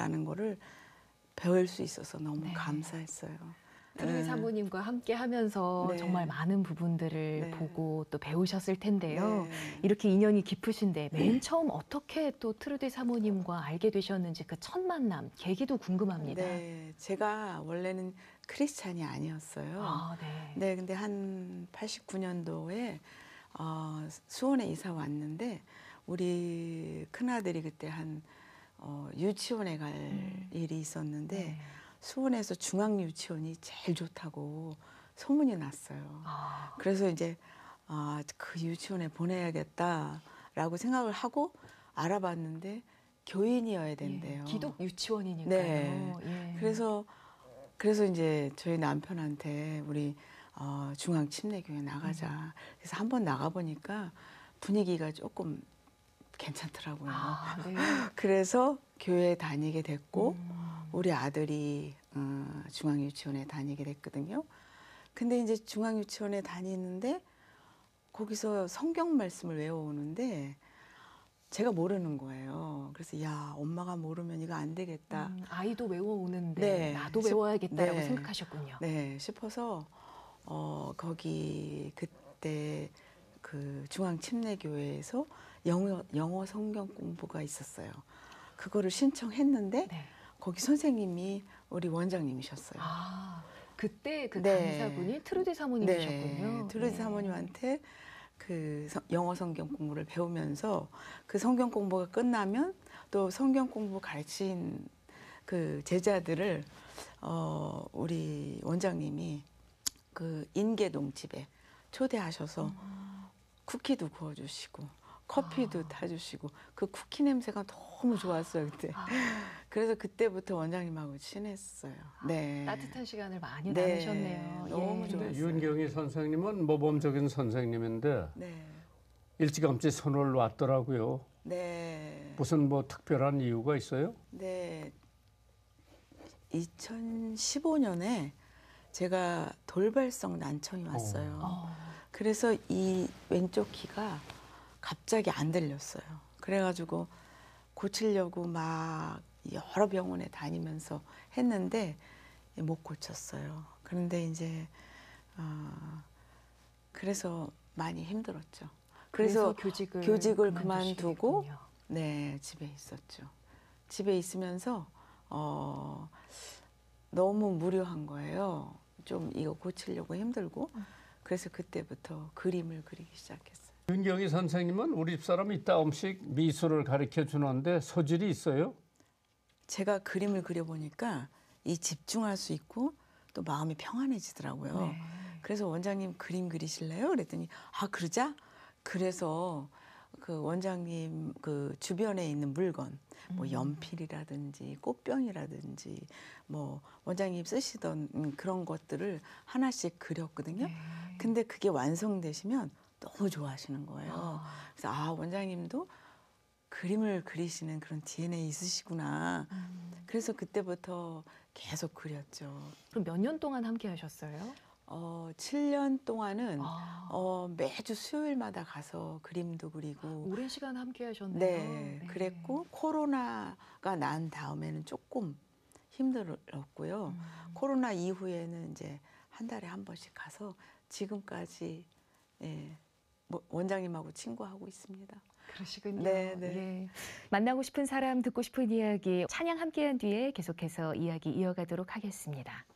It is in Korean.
있구나라는 거를 배울 수 있어서 너무 감사했어요. 트루디 사모님과 함께 하면서 정말 많은 부분들을 보고 또 배우셨을 텐데요. 이렇게 인연이 깊으신데 맨 처음 어떻게 또 트루디 사모님과 알게 되셨는지 그 첫 만남, 계기도 궁금합니다. 네, 제가 원래는 크리스찬이 아니었어요. 아, 네, 근데 한 89년도에 수원에 이사 왔는데 우리 큰아들이 그때 유치원에 갈 일이 있었는데 수원에서 중앙유치원이 제일 좋다고 소문이 났어요. 그래서 이제 그 유치원에 보내야겠다라고 생각을 하고 알아봤는데 교인이어야 된대요. 기독 유치원이니까요. 네. 그래서 이제 저희 남편한테 우리 중앙침례교회 나가자. 그래서 한번 나가보니까 분위기가 조금 괜찮더라고요. 그래서 교회에 다니게 됐고 우리 아들이 중앙유치원에 다니게 됐거든요. 근데 이제 중앙유치원에 다니는데 거기서 성경 말씀을 외워오는데 제가 모르는 거예요. 그래서 야, 엄마가 모르면 이거 안 되겠다. 아이도 외워오는데 나도 외워야겠다라고 생각하셨군요. 네, 싶어서 거기 그때 그 중앙침례교회에서 영어 성경 공부가 있었어요. 그거를 신청했는데 거기 선생님이 우리 원장님이셨어요. 그때 그 강사분이 트루디 사모님이셨군요. 트루디 사모님한테 그 영어 성경 공부를 배우면서 그 성경 공부가 끝나면 또 성경 공부 가르친 그 제자들을 우리 원장님이 그 인계동 집에 초대하셔서 쿠키도 구워주시고 커피도 타주시고 그 쿠키 냄새가 너무 좋았어요 그때. 그래서 그때부터 원장님하고 친했어요. 네. 따뜻한 시간을 많이 나누셨네요. 너무 좋았어요. 윤경희 선생님은 모범적인 선생님인데 일찌감치 선을 놨더라고요. 네. 무슨 뭐 특별한 이유가 있어요? 네. 2015년에 제가 돌발성 난청이 왔어요. 그래서 이 왼쪽 귀가 갑자기 안 들렸어요. 그래가지고 고치려고 막 여러 병원에 다니면서 했는데 못 고쳤어요. 그런데 이제 그래서 많이 힘들었죠. 그래서 교직을 그만두고 집에 있었죠. 집에 있으면서 너무 무료한 거예요. 좀 이거 고치려고 힘들고 그래서 그때부터 그림을 그리기 시작했어요. 윤경희 선생님은 우리 집사람 이따금씩 미술을 가르쳐 주는데 소질이 있어요? 제가 그림을 그려보니까 이 집중할 수 있고 또 마음이 평안해지더라고요. 그래서 원장님 그림 그리실래요? 그랬더니 그러자. 그래서 그 원장님 그 주변에 있는 물건 뭐 연필이라든지 꽃병이라든지 뭐 원장님 쓰시던 그런 것들을 하나씩 그렸거든요. 근데 그게 완성되시면 너무 좋아하시는 거예요. 그래서 원장님도 그림을 그리시는 그런 DNA 있으시구나. 그래서 그때부터 계속 그렸죠. 그럼 몇 년 동안 함께 하셨어요? 7년 동안은 매주 수요일마다 가서 그림도 그리고 오랜 시간 함께 하셨네요. 네, 그랬고 코로나가 난 다음에는 조금 힘들었고요. 코로나 이후에는 이제 한 달에 한 번씩 가서 지금까지 원장님하고 친구하고 있습니다. 그러시군요. 네. 만나고 싶은 사람, 듣고 싶은 이야기 찬양 함께한 뒤에 계속해서 이야기 이어가도록 하겠습니다.